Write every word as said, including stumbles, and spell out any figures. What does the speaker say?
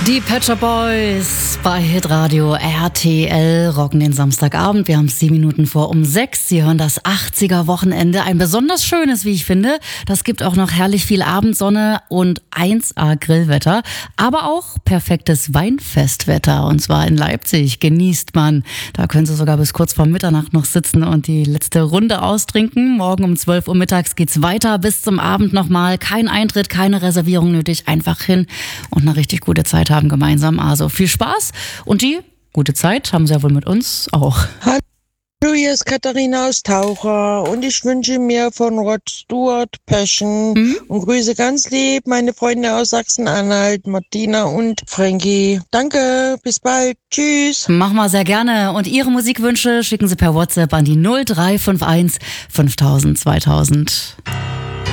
Die Pet Shop Boys bei Hitradio R T L rocken den Samstagabend. Wir haben es sieben Minuten vor um sechs. Sie hören das achtziger-Wochenende. Ein besonders schönes, wie ich finde. Das gibt auch noch herrlich viel Abendsonne und eins A Grillwetter. Aber auch perfektes Weinfestwetter. Und zwar in Leipzig. Genießt man. Da können Sie sogar bis kurz vor Mitternacht noch sitzen und die letzte Runde austrinken. Morgen um zwölf Uhr mittags geht's weiter. Bis zum Abend nochmal. Kein Eintritt, keine Reservierung nötig. Einfach hin und eine richtig gute Zeit haben gemeinsam. Also viel Spaß und die gute Zeit haben sie ja wohl mit uns auch. Hallo, hier ist Katharina aus Taucher und ich wünsche mir von Rod Stewart Passion mhm. und grüße ganz lieb meine Freunde aus Sachsen-Anhalt, Martina und Frankie. Danke, bis bald. Tschüss. Machen wir sehr gerne. Und Ihre Musikwünsche schicken Sie per WhatsApp an die null drei fünf eins fünftausend zweitausend.